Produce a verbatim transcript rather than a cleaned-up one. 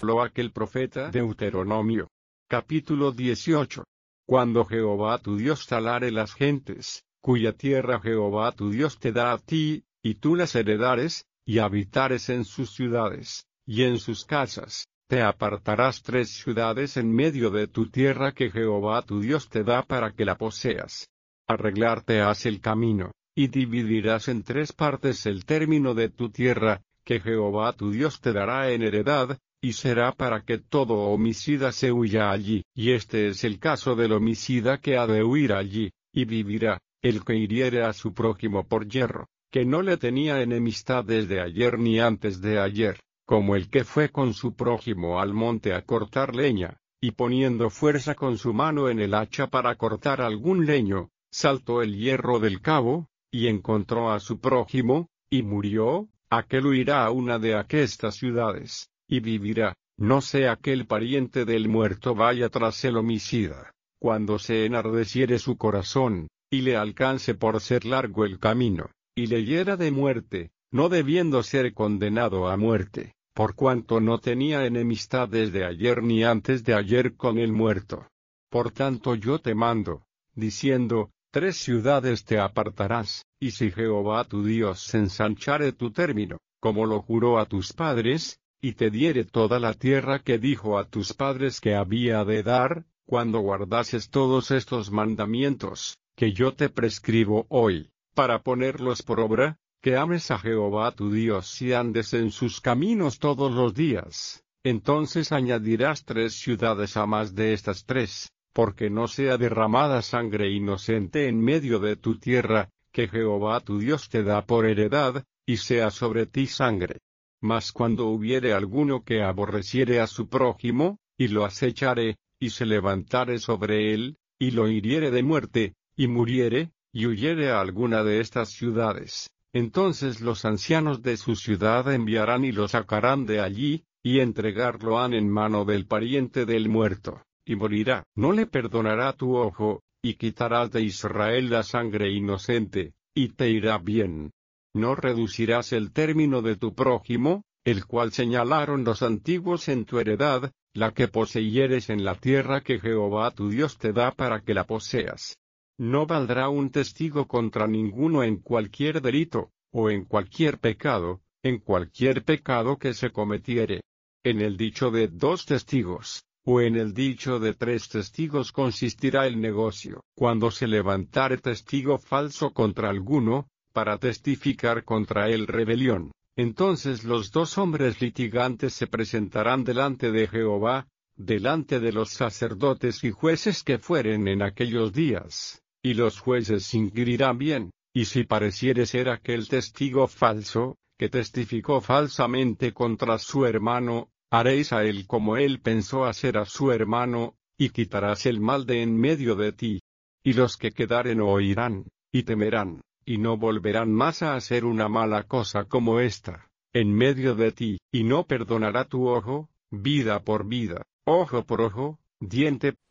habló aquel profeta. Deuteronomio. Capítulo dieciocho. Cuando Jehová tu Dios talare las gentes, cuya tierra Jehová tu Dios te da a ti, y tú las heredares, y habitares en sus ciudades, y en sus casas, te apartarás tres ciudades en medio de tu tierra que Jehová tu Dios te da para que la poseas. Arreglarte has el camino, y dividirás en tres partes el término de tu tierra, que Jehová tu Dios te dará en heredad, y será para que todo homicida se huya allí. Y este es el caso del homicida que ha de huir allí, y vivirá, el que hiriere a su prójimo por yerro, que no le tenía enemistad desde ayer ni antes de ayer, como el que fue con su prójimo al monte a cortar leña, y poniendo fuerza con su mano en el hacha para cortar algún leño, saltó el hierro del cabo, y encontró a su prójimo, y murió. Aquel huirá a una de aquestas ciudades, y vivirá, no sea que el pariente del muerto vaya tras el homicida, cuando se enardeciere su corazón, y le alcance por ser largo el camino, y le hiera de muerte, no debiendo ser condenado a muerte, por cuanto no tenía enemistad desde ayer ni antes de ayer con el muerto. Por tanto yo te mando, diciendo, tres ciudades te apartarás, y si Jehová tu Dios ensanchare tu término, como lo juró a tus padres, y te diere toda la tierra que dijo a tus padres que había de dar, cuando guardases todos estos mandamientos, que yo te prescribo hoy, para ponerlos por obra, que ames a Jehová tu Dios y andes en sus caminos todos los días, entonces añadirás tres ciudades a más de estas tres, porque no sea derramada sangre inocente en medio de tu tierra, que Jehová tu Dios te da por heredad, y sea sobre ti sangre. Mas cuando hubiere alguno que aborreciere a su prójimo, y lo acechare, y se levantare sobre él, y lo hiriere de muerte, y muriere, y huyere a alguna de estas ciudades, entonces los ancianos de su ciudad enviarán y lo sacarán de allí, y entregarlo han en mano del pariente del muerto, y morirá. No le perdonará tu ojo, y quitarás de Israel la sangre inocente, y te irá bien. No reducirás el término de tu prójimo, el cual señalaron los antiguos en tu heredad, la que poseyeres en la tierra que Jehová tu Dios te da para que la poseas. No valdrá un testigo contra ninguno en cualquier delito, o en cualquier pecado, en cualquier pecado que se cometiere. En el dicho de dos testigos, o en el dicho de tres testigos consistirá el negocio. Cuando se levantare testigo falso contra alguno, para testificar contra él rebelión, entonces los dos hombres litigantes se presentarán delante de Jehová, delante de los sacerdotes y jueces que fueren en aquellos días, y los jueces inquirirán bien, y si pareciere ser aquel testigo falso, que testificó falsamente contra su hermano, haréis a él como él pensó hacer a su hermano, y quitarás el mal de en medio de ti. Y los que quedaren oirán, y temerán, y no volverán más a hacer una mala cosa como esta, en medio de ti, y no perdonará tu ojo, vida por vida, ojo por ojo, diente